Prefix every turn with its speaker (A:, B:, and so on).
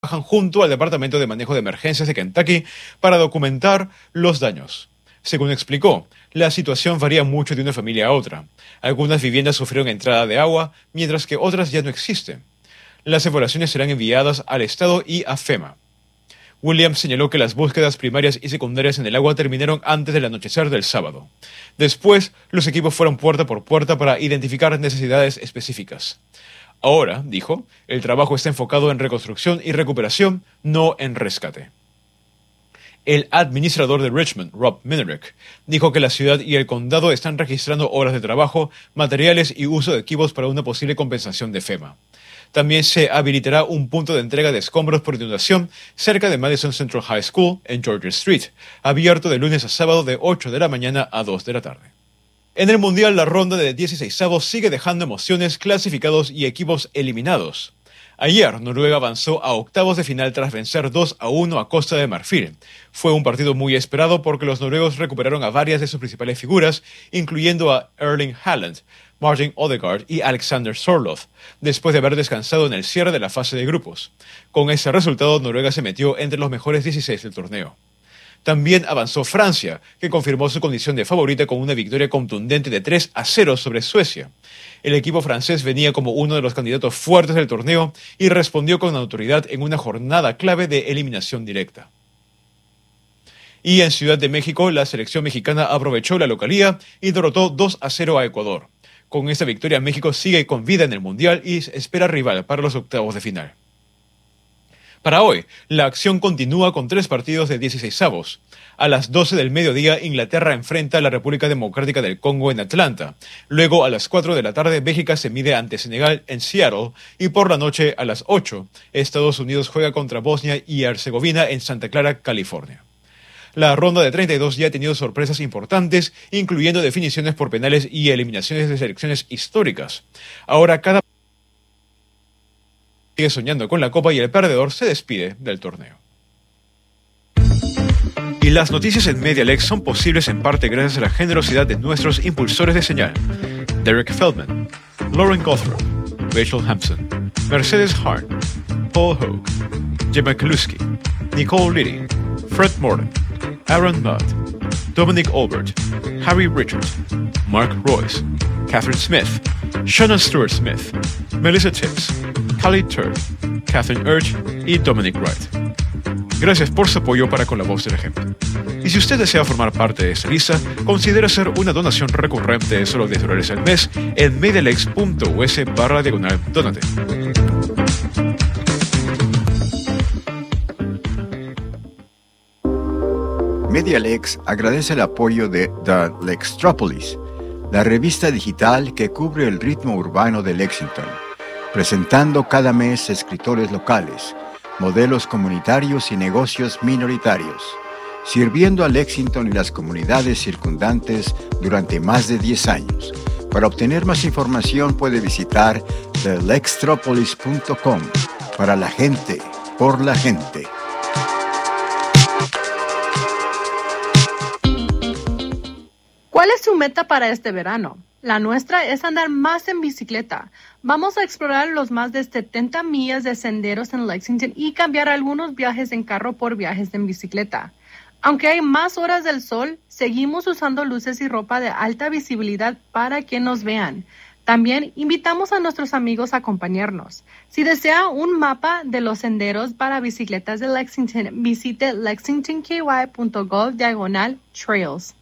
A: trabajan junto al Departamento de Manejo de Emergencias de Kentucky para documentar los daños. Según explicó, la situación varía mucho de una familia a otra. Algunas viviendas sufrieron entrada de agua, mientras que otras ya no existen. Las evaluaciones serán enviadas al Estado y a FEMA. Williams señaló que las búsquedas primarias y secundarias en el agua terminaron antes del anochecer del sábado. Después, los equipos fueron puerta por puerta para identificar necesidades específicas. Ahora, dijo, el trabajo está enfocado en reconstrucción y recuperación, no en rescate. El administrador de Richmond, Rob Minerick, dijo que la ciudad y el condado están registrando horas de trabajo, materiales y uso de equipos para una posible compensación de FEMA. También se habilitará un punto de entrega de escombros por inundación cerca de Madison Central High School en Georgia Street, abierto de lunes a sábado de 8 de la mañana a 2 de la tarde. En el Mundial, la ronda de 16avos sigue dejando emociones, clasificados y equipos eliminados. Ayer, Noruega avanzó a octavos de final tras vencer 2-1 a Costa de Marfil. Fue un partido muy esperado porque los noruegos recuperaron a varias de sus principales figuras, incluyendo a Erling Haaland, Martin Odegaard y Alexander Sørloth, después de haber descansado en el cierre de la fase de grupos. Con ese resultado, Noruega se metió entre los mejores 16 del torneo. También avanzó Francia, que confirmó su condición de favorita con una victoria contundente de 3-0 sobre Suecia. El equipo francés venía como uno de los candidatos fuertes del torneo y respondió con autoridad en una jornada clave de eliminación directa. Y en Ciudad de México, la selección mexicana aprovechó la localía y derrotó 2-0 a Ecuador. Con esta victoria, México sigue con vida en el Mundial y espera rival para los octavos de final. Para hoy, la acción continúa con 3 partidos de 16avos. A las 12 del mediodía, Inglaterra enfrenta a la República Democrática del Congo en Atlanta. Luego, a las 4 de la tarde, Bélgica se mide ante Senegal en Seattle. Y por la noche, a las 8, Estados Unidos juega contra Bosnia y Herzegovina en Santa Clara, California. La ronda de 32 ya ha tenido sorpresas importantes, incluyendo definiciones por penales y eliminaciones de selecciones históricas. Ahora cada sigue soñando con la copa y el perdedor se despide del torneo. Y las noticias en MediaLex son posibles en parte gracias a la generosidad de nuestros impulsores de señal: Derek Feldman, Lauren Gothrop, Rachel Hampson, Mercedes Hart, Paul Hogue, Gemma Kaluski, Nicole Liddy, Fred Morton, Aaron Mudd, Dominic Albert, Harry Richards, Mark Royce, Catherine Smith, Shannon Stewart Smith, Melissa Tibbs, Callie Turk, Catherine Urge y Dominic Wright. Gracias por su apoyo para con la voz del ejemplo. Y si usted desea formar parte de esta lista, considere hacer una donación recurrente de solo $10 al mes en medialex.us/donate.
B: MediaLex agradece el apoyo de The Lextropolis, la revista digital que cubre el ritmo urbano de Lexington, presentando cada mes escritores locales, modelos comunitarios y negocios minoritarios, sirviendo a Lexington y las comunidades circundantes durante más de 10 años. Para obtener más información puede visitar thelextropolis.com. Para la gente, por la gente.
C: ¿Cuál es su meta para este verano? La nuestra es andar más en bicicleta. Vamos a explorar los más de 70 millas de senderos en Lexington y cambiar algunos viajes en carro por viajes en bicicleta. Aunque hay más horas del sol, seguimos usando luces y ropa de alta visibilidad para que nos vean. También invitamos a nuestros amigos a acompañarnos. Si desea un mapa de los senderos para bicicletas de Lexington, visite lexingtonky.gov/trails.